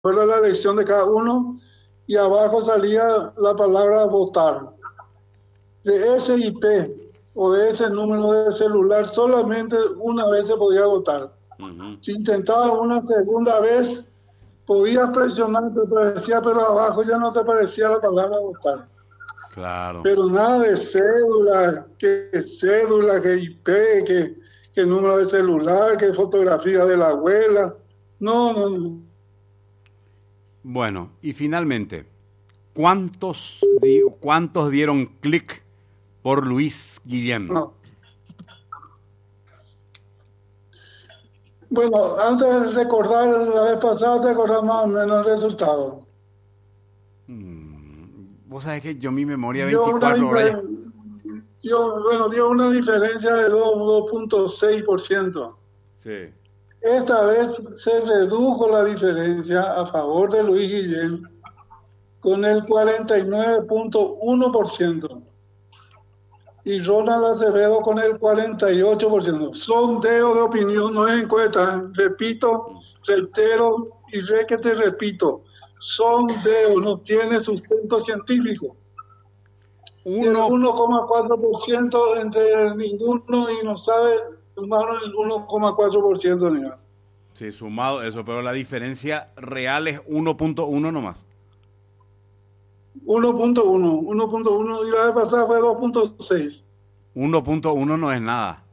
fuera la elección de cada uno, y abajo salía la palabra votar. De ese IP o de ese número de celular solamente una vez se podía votar. Ujú. Si intentaba una segunda vez, podías presionar, te parecía, pero abajo ya no te parecía la palabra votar. Claro. Pero nada de cédula, que IP, que número de celular, que fotografía de la abuela. No, no, no. Bueno, y finalmente, ¿cuántos dieron clic por Luis Guillén? No. Bueno, antes de recordar, la vez pasada te acordás más o menos el resultado. Vos sabés que yo mi memoria Dio una, 24 horas ya. dio una diferencia de 2,6%. Sí. Esta vez se redujo la diferencia a favor de Luis Guillén con el 49,1% y Ronald Acevedo con el 48%. Sondeo de opinión, no es encuesta. Repito, reitero y sé que te repito. Sondeo, no tiene sustento científico. Y el Uno, 1,4% entre ninguno y no sabe sumaron el 1,4%. sí, sumado eso, pero la diferencia real es 1.1 nomás. 1,1 y la vez pasada fue 2,6. 1.1 no es nada.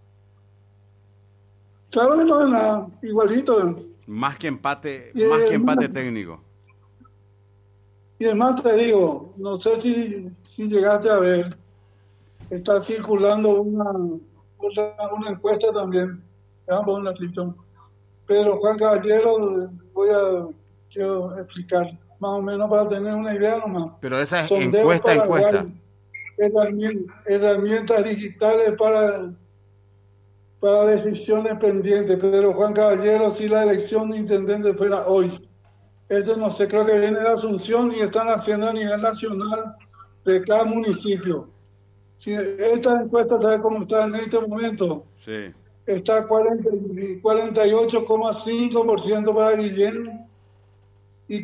Claro que no es nada, igualito. Y más que además, empate técnico. y además te digo, no sé si llegaste a ver, está circulando una encuesta también, ambos una aflicción. Pero Juan Caballero, quiero explicar, más o menos para tener una idea nomás. Pero esa es Sondeo encuesta. Paraguay, herramientas digitales para decisiones pendientes. Pero Juan Caballero, si la elección de intendente fuera hoy, eso no sé, creo que viene de Asunción y están haciendo a nivel nacional de cada municipio. Si esta encuesta, ¿sabe cómo está en este momento? Sí. Está 48,5% para Guillermo y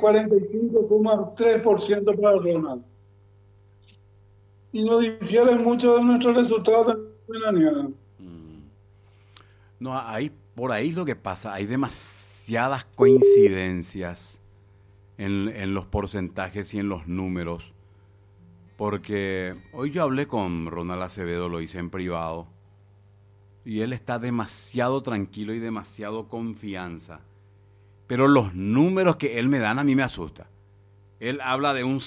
45,3% para Ronald. Y no difiere mucho de nuestros resultados en la nieve. No, por ahí lo que pasa, hay demasiadas coincidencias en los porcentajes y en los números. Porque hoy yo hablé con Ronald Acevedo, lo hice en privado, y él está demasiado tranquilo y demasiado confianza. Pero los números que él me dan a mí me asusta. Él habla de un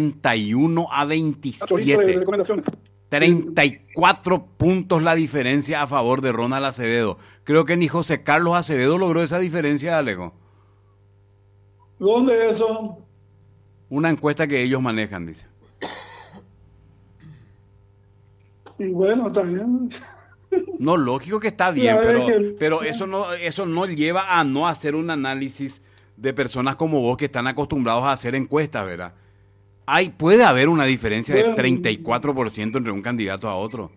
61-27. 34 puntos la diferencia a favor de Ronald Acevedo. Creo que ni José Carlos Acevedo logró esa diferencia, Alejo. ¿Dónde eso? Una encuesta que ellos manejan, dice. Y bueno, también. No, lógico que está bien, pero eso no lleva a no hacer un análisis de personas como vos que están acostumbrados a hacer encuestas, ¿verdad? Puede haber una diferencia de 34% entre un candidato a otro.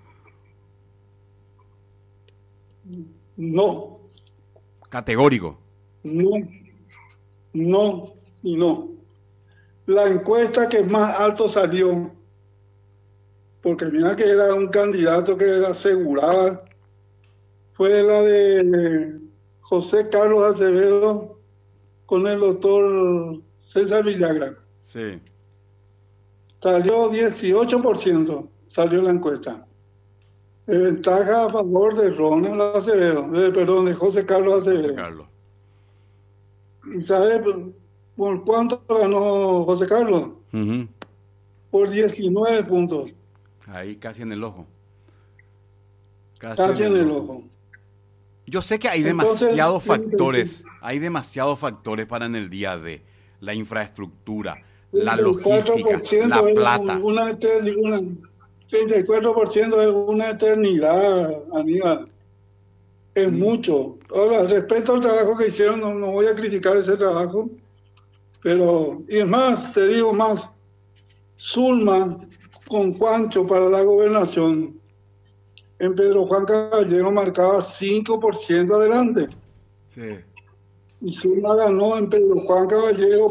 No. Categórico. No, no y no. La encuesta que más alto salió, porque mira que era un candidato que era asegurada, fue la de José Carlos Acevedo con el doctor César Villagra. Sí. Salió 18%, salió la encuesta. De ventaja a favor de Ronald Acevedo, de José Carlos Acevedo. José Carlos. ¿Y sabes por cuánto ganó José Carlos? Uh-huh. Por 19 puntos. Ahí casi en el ojo. Casi en el ojo. Yo sé que hay demasiados factores para en el día de la infraestructura, la logística, la plata. 34% es una eternidad, Aníbal. Es mucho. Ahora, respecto al trabajo que hicieron, no voy a criticar ese trabajo, pero, y es más, te digo más, Zulma con Juancho para la gobernación, en Pedro Juan Caballero marcaba 5% adelante. Sí. y Zuma ganó en Pedro Juan Caballero